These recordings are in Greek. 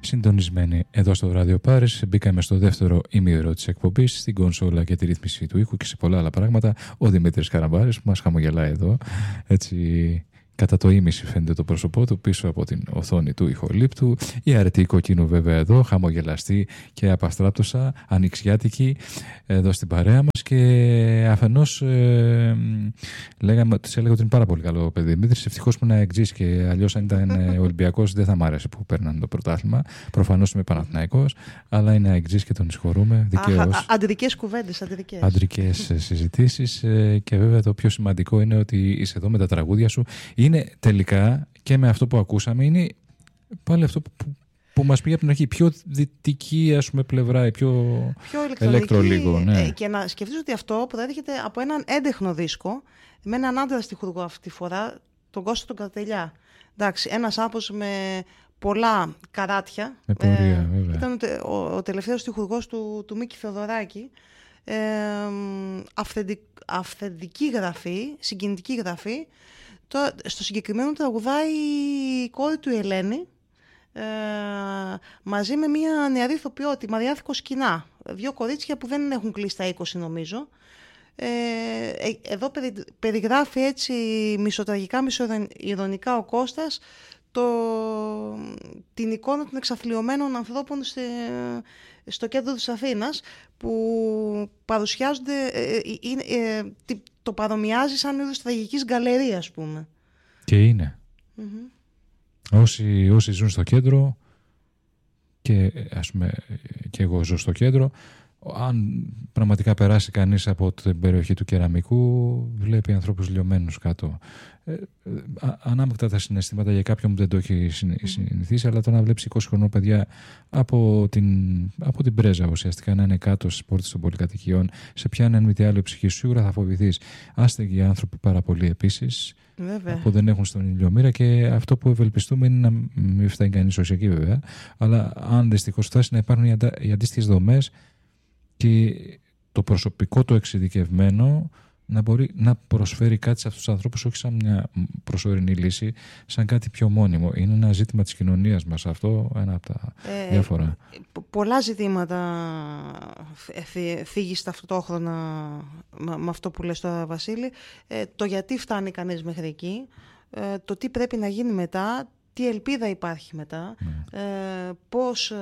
Συντονισμένοι εδώ στο Ράδιο Πάρις, μπήκαμε στο δεύτερο ημίωρο της εκπομπής, στην κονσόλα και τη ρύθμιση του ήχου και σε πολλά άλλα πράγματα. Ο Δημήτρης Καραμπάρης που μας χαμογελάει εδώ, έτσι κατά το ίμιση φαίνεται το πρόσωπό του πίσω από την οθόνη του ηχολήπτου. Η αρετή κοκκίνου βέβαια εδώ, χαμογελαστή και απαστράπτωσα, ανοιξιάτικη εδώ στην παρέα μας. Και αφενός της έλεγα ότι είναι πάρα πολύ καλό παιδί. Δημήτρης, ευτυχώς που είναι εξής, και αλλιώς αν ήταν Ολυμπιακός δεν θα μ' άρεσε που παίρνανε το πρωτάθλημα. Προφανώς είμαι Παναθηναϊκός, αλλά είναι εξής και τον συγχωρούμε δικαίως. Αντρικές κουβέντες, αντρικές συζητήσεις. Και βέβαια το πιο σημαντικό είναι ότι είσαι εδώ με τα τραγούδια σου. Είναι τελικά και με αυτό που ακούσαμε, είναι πάλι αυτό που μας πήγε από την αρχή, πιο δυτική ας πούμε πλευρά, η πιο ηλεκτρο λίγο. Ναι. Και να σκεφτείς ότι αυτό προέρχεται από έναν έντεχνο δίσκο, με έναν άντρα στιχουργό αυτή τη φορά, τον Κώστα τον Καρτελιά. Εντάξει, ένας άνθρωπος με πολλά καράτια. Με πορεία, βέβαια. Ήταν ο τελευταίος στιχουργός του Μίκη Θεοδωράκη. Αυθεντική γραφή, συγκινητική γραφή. Στο συγκεκριμένο τραγουδάει η κόρη του η Ελένη, μαζί με μια νεαρή ηθοποιό, τη Μαριάθη Κοσκινά. Δύο κορίτσια που δεν έχουν κλείσει τα 20 νομίζω. Εδώ περιγράφει έτσι μισοτραγικά, μισοειρωνικά ο Κώστας την εικόνα των εξαθλιωμένων ανθρώπων στο κέντρο της Αθήνας, που παρουσιάζονται, το παρομοιάζει σαν είδος τραγικής γκαλερίας, ας πούμε. Και είναι. Όσοι ζουν στο κέντρο, και ας πούμε και εγώ ζω στο κέντρο, αν πραγματικά περάσει κανείς από την περιοχή του Κεραμικού, βλέπει ανθρώπους λιωμένους κάτω. Ανάμεικτα τα συναισθήματα για κάποιον που δεν το έχει συνηθίσει, αλλά το να βλέπεις 20 χρονών παιδιά από την πρέζα ουσιαστικά να είναι κάτω στις πόρτες των πολυκατοικιών, σε πιάνει αν μη τι άλλο η ψυχή σου, σίγουρα θα φοβηθείς. Άστεγοι άνθρωποι πάρα πολλοί επίσης, που δεν έχουν στον ηλιομήρα, και αυτό που ευελπιστούμε είναι να μην φτάνει κανείς ως εκεί βέβαια, αλλά αν δυστυχώς φτάσει να υπάρχουν οι αντίστοιχες δομές και το προσωπικό το εξειδικευμένο να μπορεί να προσφέρει κάτι σε αυτούς τους ανθρώπους, όχι σαν μια προσωρινή λύση, σαν κάτι πιο μόνιμο. Είναι ένα ζήτημα της κοινωνίας μας αυτό, ένα από τα διάφορα. Πολλά ζητήματα θίγεις ταυτόχρονα με αυτό που λες τώρα, Βασίλη. Το γιατί φτάνει κανείς μέχρι εκεί, το τι πρέπει να γίνει μετά, τι ελπίδα υπάρχει μετά, πώς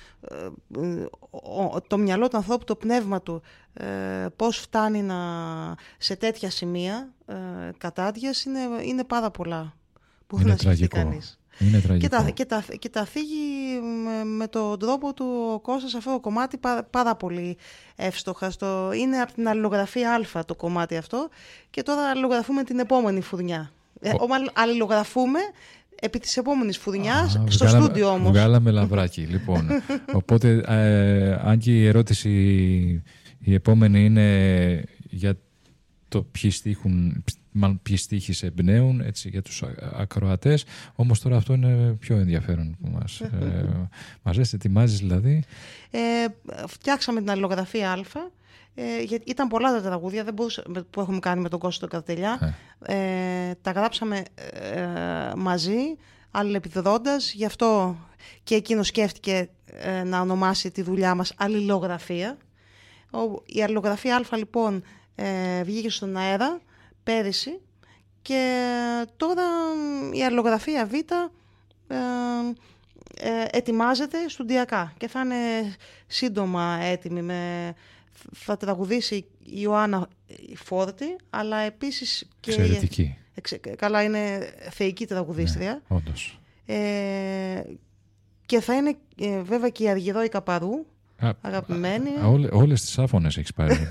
το μυαλό του ανθρώπου, το πνεύμα του, πώς φτάνει σε τέτοια σημεία κατάδειας, είναι πάρα πολλά που να σκεφτεί κανείς. Είναι τραγικό. Και τα θίγει με τον τρόπο του ο Κώστας αυτό το κομμάτι πάρα πολύ εύστοχα. Είναι από την αλληλογραφία Α το κομμάτι αυτό, και τώρα αλληλογραφούμε την επόμενη φουρνιά. Αλληλογραφούμε επί της επόμενης φουρνιάς, στο στούντιο όμως. Βγάλαμε λαβράκι, λοιπόν. Οπότε, αν και η ερώτηση η επόμενη είναι για το ποιοι στίχοι σε εμπνέουν, έτσι, για τους ακροατές, όμως τώρα αυτό είναι πιο ενδιαφέρον που μας λες, ετοιμάζεις δηλαδή. Φτιάξαμε την αλληλογραφία Α. Γιατί ήταν πολλά τα τραγούδια που έχουμε κάνει με τον Κώστα τον Καρτελιά. Τα γράψαμε μαζί, αλληλεπιδρώντας. Γι' αυτό και εκείνο σκέφτηκε να ονομάσει τη δουλειά μας αλληλογραφία. Η αλληλογραφία Α λοιπόν βγήκε στον αέρα πέρυσι, και τώρα η αλληλογραφία Β ετοιμάζεται στουντιακά και θα είναι σύντομα έτοιμη. Θα τραγουδήσει η Ιωάννα Φόρτη, αλλά επίσης και εξαιρετική. Καλά, είναι θεϊκή τραγουδίστρια. Ναι, όντως. Και θα είναι βέβαια και η Αργυρόη Καπαρού, αγαπημένη. Όλες τις άφωνες έχεις πάρει.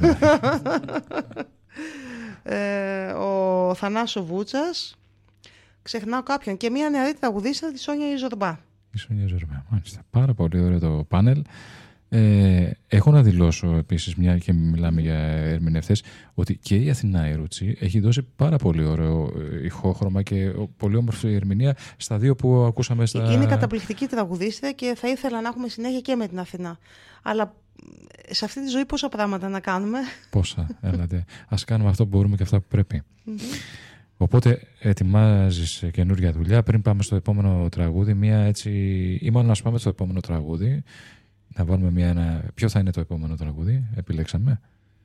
Ο Θανάσο Βούτσας, ξεχνάω κάποιον, και μια νεαρή τραγουδίστρια, τη Σόνια Ιζορμπά. Η Σόνια Ιζορμπά, μάλιστα. Πάρα πολύ ωραίο το πάνελ. Έχω να δηλώσω επίσης, μια και μιλάμε για ερμηνευτές, ότι και η Αθηνά η Ρούτσι έχει δώσει πάρα πολύ ωραίο ηχόχρωμα και πολύ όμορφη ερμηνεία στα δύο που ακούσαμε στα... Είναι καταπληκτική τραγουδίστρια και θα ήθελα να έχουμε συνέχεια και με την Αθηνά. Αλλά σε αυτή τη ζωή πόσα πράγματα να κάνουμε. Πόσα, έλατε. Ας κάνουμε αυτό που μπορούμε και αυτά που πρέπει. Οπότε ετοιμάζεις καινούργια δουλειά. Πριν πάμε στο επόμενο τραγούδι, μία έτσι, ή μάλλον να πάμε στο επόμενο τραγούδι, να βάλουμε ποιο θα είναι το επόμενο τραγούδι, επιλέξαμε.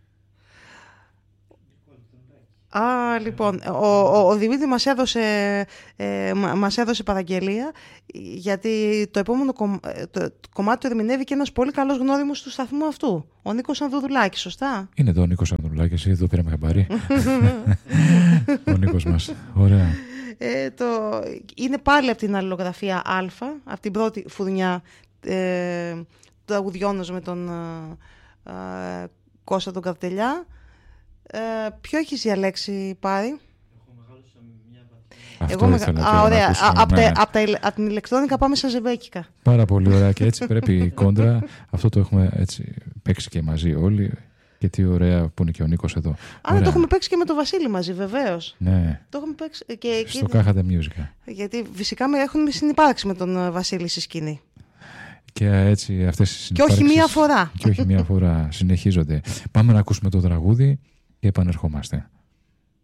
Λοιπόν, ο Δημήτρη μας έδωσε παραγγελία, γιατί το επόμενο κομμάτι το ερμηνεύει και ένας πολύ καλός γνώριμος του σταθμού αυτού, ο Νίκος Ανδρουλάκης, σωστά? Είναι εδώ ο Νίκος Ανδρουλάκης, εδώ πήραμε χαμπάρι. Ο Νίκος μας, ωραία. Είναι πάλι από την αλληλογραφία Α, από την πρώτη φουρνιά τραγουδιώνος με τον Κώστα τον Καρτελιά. Ποιο έχεις διαλέξει, Πάρη? Αυτό ήθελα ωραία. Από την ηλεκτρόνικα πάμε στα ζεμπέκικα. Πάρα πολύ ωραία, και έτσι πρέπει κόντρα. Αυτό το έχουμε έτσι παίξει και μαζί όλοι. Και τι ωραία που είναι και ο Νίκος εδώ. Το έχουμε παίξει και με τον Βασίλη μαζί, βεβαίως. Ναι. Το έχουμε παίξει στο Κάχατε Music. Γιατί φυσικά έχουμε συνυπάρξει με τον Βασίλη στη σκηνή. Και έτσι αυτές οι συνυπάρξεις. Και όχι μία φορά. Και όχι μία φορά συνεχίζονται. Πάμε να ακούσουμε το τραγούδι και επανερχόμαστε.